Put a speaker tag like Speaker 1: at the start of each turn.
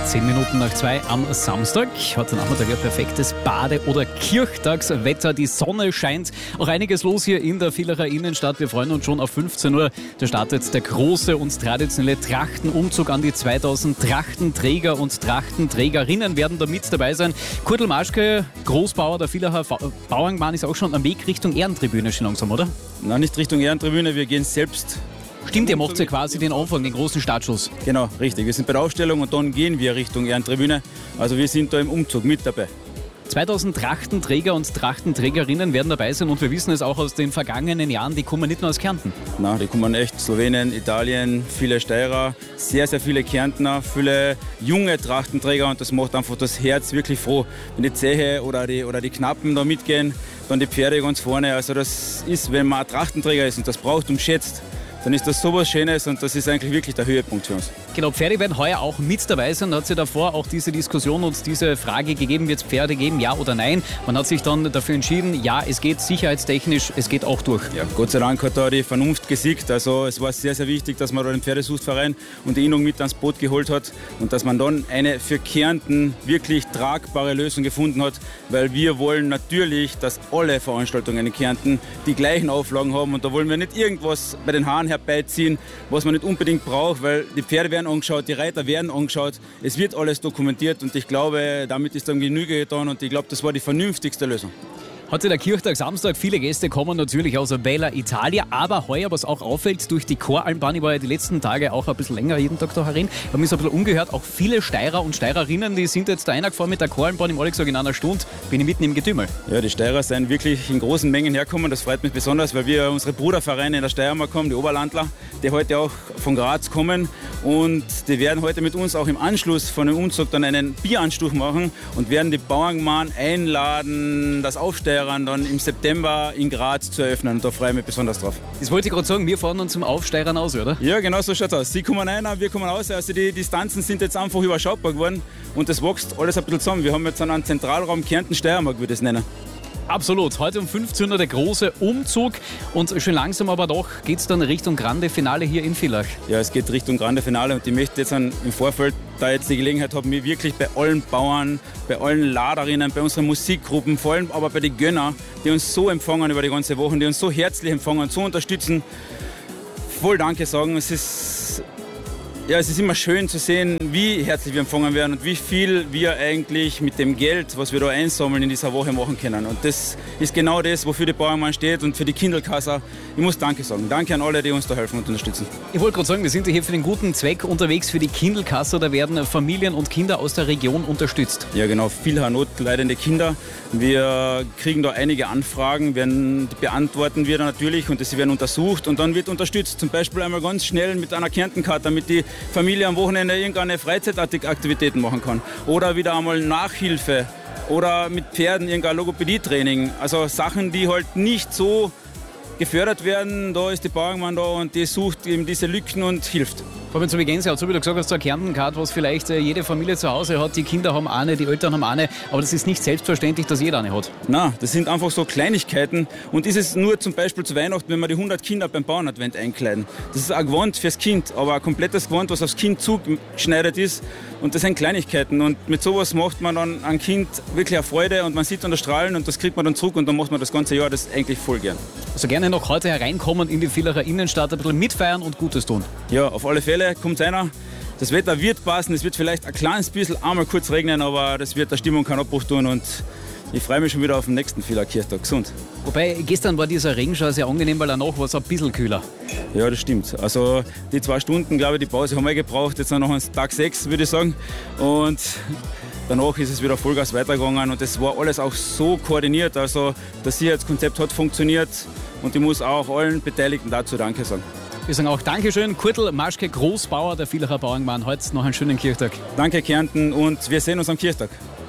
Speaker 1: 10 Minuten nach 2 am Samstag. Heute Nachmittag ein perfektes Bade- oder Kirchtagswetter. Die Sonne scheint. Auch einiges los hier in der Villacher Innenstadt. Wir freuen uns schon auf 15 Uhr. Da startet der große und traditionelle Trachtenumzug an die 2000 Trachtenträger und Trachtenträgerinnen werden da mit dabei sein. Kurtl Maschke, Großbauer der Villacher Bauernbahn, ist auch schon am Weg Richtung Ehrentribüne schon langsam, oder?
Speaker 2: Nein, nicht Richtung Ehrentribüne, wir gehen selbst.
Speaker 1: Stimmt, ihr macht ja quasi den Anfang, den großen Startschuss.
Speaker 2: Genau, richtig. Wir sind bei der Aufstellung und dann gehen wir Richtung Ehrentribüne. Also wir sind da im Umzug mit dabei.
Speaker 1: 2000 Trachtenträger und Trachtenträgerinnen werden dabei sein und wir wissen es auch aus den vergangenen Jahren, die kommen nicht nur aus Kärnten.
Speaker 2: Na, die kommen echt Slowenien, Italien, viele Steirer, sehr, sehr viele Kärntner, viele junge Trachtenträger und das macht einfach das Herz wirklich froh. Wenn die Zeche oder die Knappen da mitgehen, dann die Pferde ganz vorne. Also das ist, wenn man ein Trachtenträger ist und das braucht und schätzt, dann ist das sowas Schönes und das ist eigentlich wirklich der Höhepunkt für uns.
Speaker 1: Genau, Pferde werden heuer auch mit dabei sein. Da hat es ja davor auch diese Diskussion und diese Frage gegeben, wird es Pferde geben, ja oder nein? Man hat sich dann dafür entschieden, ja, es geht sicherheitstechnisch, es geht auch durch.
Speaker 2: Ja, Gott sei Dank hat da die Vernunft gesiegt. Also es war sehr, sehr wichtig, dass man da den Pferdesuchtverein und die Innung mit ans Boot geholt hat und dass man dann eine für Kärnten wirklich tragbare Lösung gefunden hat, weil wir wollen natürlich, dass alle Veranstaltungen in Kärnten die gleichen Auflagen haben und da wollen wir nicht irgendwas bei den Haaren herbeiziehen, was man nicht unbedingt braucht, weil die Pferde werden angeschaut, die Reiter werden angeschaut, es wird alles dokumentiert und ich glaube, damit ist dann Genüge getan und ich glaube, das war die vernünftigste Lösung.
Speaker 1: Heute der Kirchtag Samstag, viele Gäste kommen natürlich aus Bella Italia, aber heuer, was auch auffällt, durch die Choralmbahn, ich war ja die letzten Tage auch ein bisschen länger jeden Tag da herin, habe mich so ein bisschen umgehört, auch viele Steirer und Steirerinnen, die sind jetzt da reingefahren mit der Choralmbahn, im Alex in einer Stunde, bin ich mitten im Getümmel. Ja,
Speaker 2: die Steirer sind wirklich in großen Mengen hergekommen, das freut mich besonders, weil wir unsere Brudervereine in der Steiermark haben, die Oberlandler, die heute auch von Graz kommen und die werden heute mit uns auch im Anschluss von dem Umzug dann einen Bieranstuch machen und werden die Bauernbahn einladen, das Aufsteigen dann im September in Graz zu eröffnen und da freue ich mich besonders drauf.
Speaker 1: Das wollte ich gerade sagen, wir fahren dann zum Aufsteigern aus, oder?
Speaker 2: Ja, genau so schaut es aus. Sie kommen rein, wir kommen raus, also die Distanzen sind jetzt einfach überschaubar geworden und das wächst alles ein bisschen zusammen. Wir haben jetzt einen Zentralraum Kärnten-Steiermark, würde ich es nennen.
Speaker 1: Absolut. Heute um 15 Uhr der große Umzug und schön langsam aber doch geht es dann Richtung Grande Finale hier in Villach.
Speaker 2: Ja, es geht Richtung Grande Finale und ich möchte jetzt im Vorfeld, da jetzt die Gelegenheit habe, mich wirklich bei allen Bauern, bei allen Laderinnen, bei unseren Musikgruppen, vor allem aber bei den Gönnern, die uns so empfangen über die ganze Woche, die uns so herzlich empfangen und so unterstützen, voll Danke sagen. Es ist immer schön zu sehen, wie herzlich wir empfangen werden und wie viel wir eigentlich mit dem Geld, was wir da einsammeln, in dieser Woche machen können. Und das ist genau das, wofür die Bauernbahn steht und für die Kindelkasse. Ich muss Danke sagen. Danke an alle, die uns da helfen und unterstützen.
Speaker 1: Ich wollte gerade sagen, wir sind hier für den guten Zweck unterwegs, für die Kindelkasse. Da werden Familien und Kinder aus der Region unterstützt.
Speaker 2: Ja genau, viel notleidende Kinder. Wir kriegen da einige Anfragen, die beantworten wir dann natürlich und sie werden untersucht und dann wird unterstützt. Zum Beispiel einmal ganz schnell mit einer Kärntenkarte, damit die Familie am Wochenende irgendeine Freizeitaktivitäten machen kann. Oder wieder einmal Nachhilfe oder mit Pferden irgendein Logopädietraining. Also Sachen, die halt nicht so gefördert werden. Da ist die Bauernbahn da und die sucht eben diese Lücken und hilft.
Speaker 1: Vor allem so wie Gänsehaut, so wie du gesagt hast, so eine Kärntenkarte, was vielleicht jede Familie zu Hause hat. Die Kinder haben eine, die Eltern haben eine, aber das ist nicht selbstverständlich, dass jeder eine hat.
Speaker 2: Nein, das sind einfach so Kleinigkeiten und ist es nur zum Beispiel zu Weihnachten, wenn wir die 100 Kinder beim Bauernadvent einkleiden. Das ist ein Gewand fürs Kind, aber ein komplettes Gewand, was aufs Kind zugeschneidert ist und das sind Kleinigkeiten und mit sowas macht man dann ein Kind wirklich eine Freude und man sieht dann das Strahlen und das kriegt man dann zurück und dann macht man das ganze Jahr das eigentlich voll gern.
Speaker 1: Also gerne noch heute hereinkommen in die Villacher Innenstadt, ein bisschen mitfeiern und Gutes tun.
Speaker 2: Ja, auf alle Fälle. Kommt einer. Das Wetter wird passen, es wird vielleicht ein kleines bisschen einmal kurz regnen, aber das wird der Stimmung keinen Abbruch tun und ich freue mich schon wieder auf den nächsten Villacher Kirchtag. Gesund.
Speaker 1: Wobei, gestern war dieser Regen schon sehr angenehm, weil danach war es ein bisschen kühler.
Speaker 2: Ja, das stimmt. Also die 2 Stunden, glaube ich, die Pause haben wir gebraucht, jetzt noch einen Tag 6, würde ich sagen. Und danach ist es wieder Vollgas weitergegangen und das war alles auch so koordiniert, also das Sicherheitskonzept hat funktioniert und ich muss auch allen Beteiligten dazu Danke sagen.
Speaker 1: Wir sagen auch Dankeschön, Kurtl Maschke, Großbauer der Villacher Bauernbahn. Heute noch einen schönen Kirchtag.
Speaker 2: Danke Kärnten und wir sehen uns am Kirchtag.